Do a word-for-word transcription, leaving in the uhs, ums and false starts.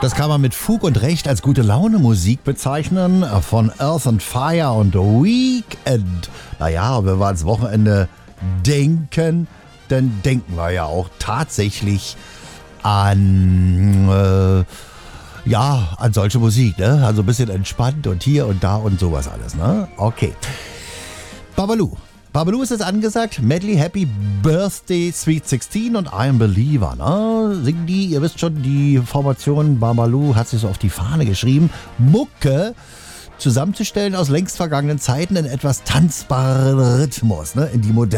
Das kann man mit Fug und Recht als gute Laune Musik bezeichnen. Von Earth and Fire und Weekend. Naja, wenn wir ans Wochenende denken, dann denken wir ja auch tatsächlich an, äh, ja, an solche Musik, ne? Also ein bisschen entspannt und hier und da und sowas alles, ne? Okay. Babalu. Babalu ist es angesagt. Medley Happy Birthday Sweet sixteen und I Am Believer. Ne? Singen die, ihr wisst schon, die Formation Babalu hat sich so auf die Fahne geschrieben, Mucke zusammenzustellen aus längst vergangenen Zeiten in etwas tanzbaren Rhythmus, ne? In die moderne